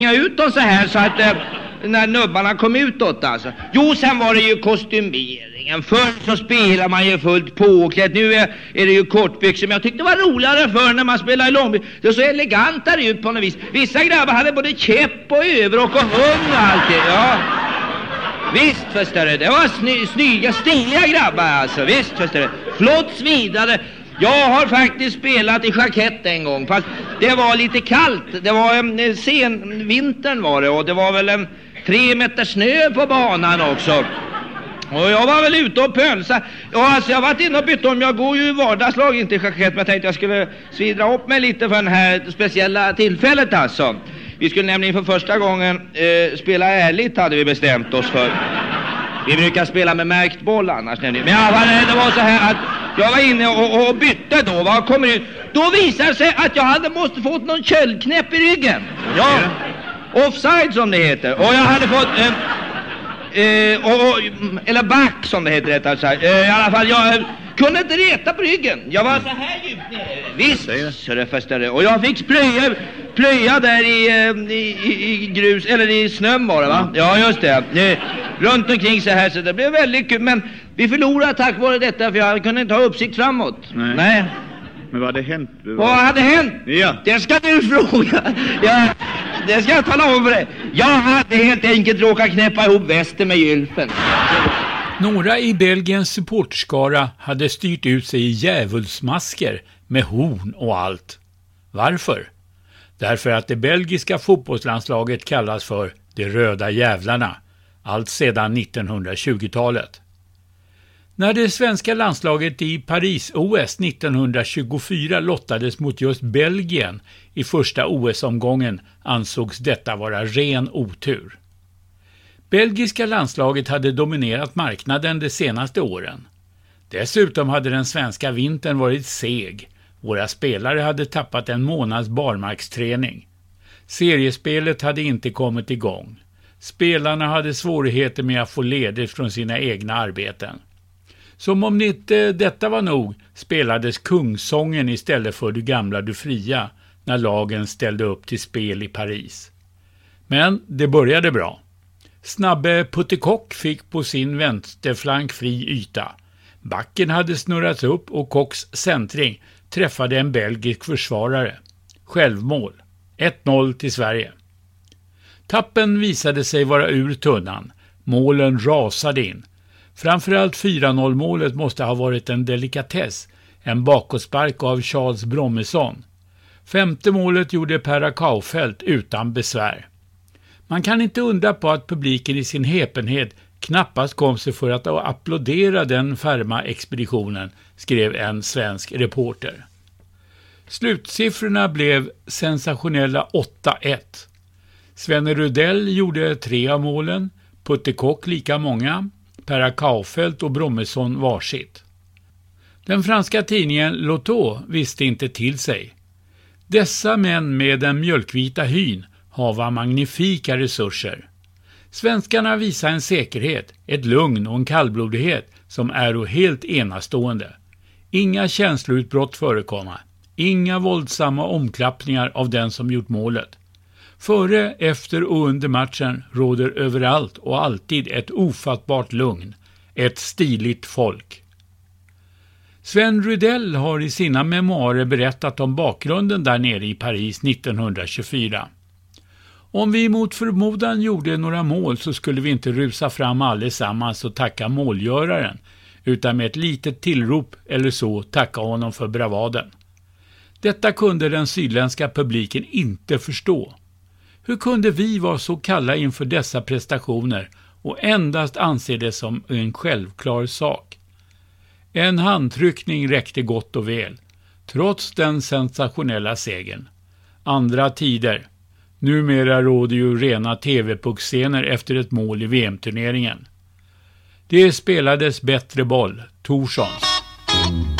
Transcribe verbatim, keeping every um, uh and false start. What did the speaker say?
ut och så här så att eh, när nubbarna kom utåt alltså. Jo, sen var det ju kostymeringen. Förr så spelar man ju fullt påklädd. Nu är, är det ju kortbyxor. Men jag tyckte det var roligare förr när man spelade i långbyxor. Det så elegantare ut på något vis. Vissa grabbar hade både käpp och överrock och hund och allt det. Ja. Visst, förstår du. Det var sny, snygga, stiliga grabbar alltså. Visst, förstår du. Flott svidare. Jag har faktiskt spelat i jackett en gång, fast det var lite kallt. Det var en sen vintern var det, och det var väl en tre meter snö på banan också. Och jag var väl ute och pölsa. Ja, alltså jag var inne och bytte om. Jag går ju i vardagslag inte i jackett, men jag tänkte jag skulle svidra upp mig lite för den här speciella tillfället alltså. Vi skulle nämligen för första gången eh, spela ärligt, hade vi bestämt oss för. Vi brukar spela med märkt boll annars nämligen. Men ja, det var så här att jag var inne och, och bytte då. Vad kommer ut? Då visade det sig att jag hade måste fått någon köldknäpp i ryggen. Ja, offside som det heter. Och jag hade fått... Eh, eh, och, och, eller back som det heter rätt alltså. Eh, I alla fall, jag eh, kunde inte reta på ryggen. Jag var så här djupt nere. Visst, så det förstörde. Och jag fick plöja, plöja där i, i, i, i grus, eller i snön var det va? Ja, just det. Eh, runt omkring så här, så det blev väldigt kul. Men vi förlorade tack vare detta, för jag kunde inte ha uppsikt framåt. Nej. Nej. Men vad hade hänt? Vad, vad hade hänt? Ja. Det ska du fråga. Ja, det ska jag tala om för dig. Jag hade helt enkelt råkat knäppa ihop västen med gylfen. Några i Belgiens supportskara hade styrt ut sig i djävulsmasker med horn och allt. Varför? Därför att det belgiska fotbollslandslaget kallas för de röda jävlarna, allt sedan nittonhundratjugotalet. När det svenska landslaget i Paris-O S nittonhundratjugofyra lottades mot just Belgien i första O S-omgången ansågs detta vara ren otur. Belgiska landslaget hade dominerat marknaden de senaste åren. Dessutom hade den svenska vintern varit seg. Våra spelare hade tappat en månads barmarksträning. Seriespelet hade inte kommit igång. Spelarna hade svårigheter med att få ledigt från sina egna arbeten. Som om inte detta var nog spelades Kungsången istället för Du gamla du fria när lagen ställde upp till spel i Paris. Men det började bra. Snabbe Puttekock fick på sin vänsterflank fri yta. Backen hade snurrats upp och Kocks centring träffade en belgisk försvarare. Självmål. ett noll till Sverige. Tappen visade sig vara ur tunnan. Målen rasade in. Framförallt fyra noll-målet måste ha varit en delikatess. En bakåtspark av Charles Brommesson. Femte målet gjorde Per Kaufelt utan besvär. Man kan inte undra på att publiken i sin häpenhet knappast kom sig för att applådera den färma expeditionen, skrev en svensk reporter. Slutsiffrorna blev sensationella åtta ett. Svenne Rudell gjorde tre av målen, Puttekock lika många, Per Kaufelt och Brommesson varsitt. Den franska tidningen Lotto visste inte till sig. Dessa män med den mjölkvita hyn har magnifika resurser. Svenskarna visar en säkerhet, ett lugn och en kallblodighet som är helt enastående. Inga känsloutbrott förekomma. Inga våldsamma omklappningar av den som gjort målet. Före, efter och under matchen råder överallt och alltid ett ofattbart lugn. Ett stiligt folk. Sven Rydell har i sina memoarer berättat om bakgrunden där nere i Paris nittonhundratjugofyra. Om vi mot förmodan gjorde några mål så skulle vi inte rusa fram allesammans och tacka målgöraren, utan med ett litet tillrop eller så tacka honom för bravaden. Detta kunde den sydländska publiken inte förstå. Hur kunde vi vara så kalla inför dessa prestationer och endast anse det som en självklar sak? En handtryckning räckte gott och väl, trots den sensationella segern. Andra tider. Numera råder ju rena tv-puckscener efter ett mål i V M-turneringen. Det spelades bättre boll, Torssons.